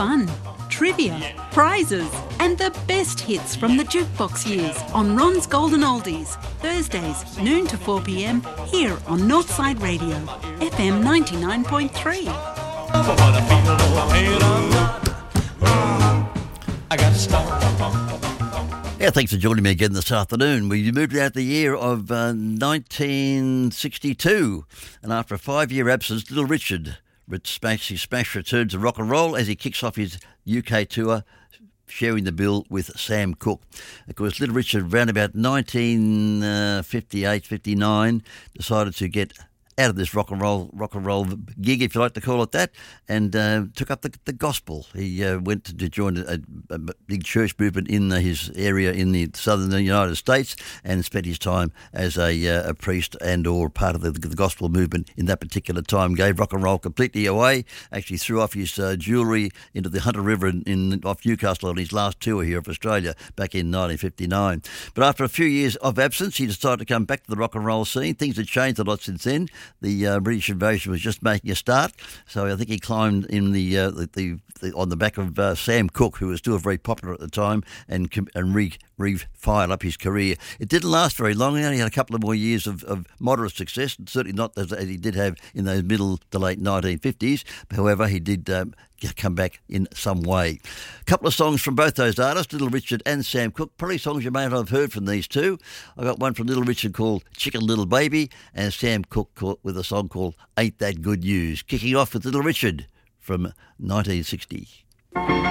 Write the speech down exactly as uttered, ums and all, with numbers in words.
fun, trivia, prizes and the best hits from the jukebox years on Ron's Golden Oldies. Thursdays, noon to four p m here on Northside Radio, F M ninety-nine point three. Yeah, thanks for joining me again this afternoon. We moved out the year of uh, nineteen sixty-two, and after a five-year absence, Little Richard smash, his smash return to rock and roll as he kicks off his U K tour, sharing the bill with Sam Cooke. Of course, Little Richard, around about nineteen fifty-eight, fifty-nine, decided to get out of this rock and roll rock and roll gig, if you like to call it that, and uh, took up the, the gospel. He uh, went to, to join a, a big church movement in uh, his area in the southern United States, and spent his time as a, uh, a priest and or part of the, the gospel movement in that particular time. Gave rock and roll completely away. Actually threw off his uh, jewellery into the Hunter River in, in off Newcastle on his last tour here of Australia back in nineteen fifty-nine. But after a few years of absence, he decided to come back to the rock and roll scene. Things had changed a lot since then. The uh, British invasion was just making a start, so I think he climbed in the, uh, the, the, the on the back of uh, Sam Cooke, who was still very popular at the time, and and re, re fired up his career. It didn't last very long. He only had a couple of more years of, of moderate success, and certainly not as, as he did have in those middle to late nineteen fifties. However, he did um, come back in some way. A couple of songs from both those artists, Little Richard and Sam Cooke. Probably songs you may not have heard from these two. I got one from Little Richard called Chicken Little Baby, and Sam Cooke with a song called Ain't That Good News. Kicking off with Little Richard from nineteen sixty.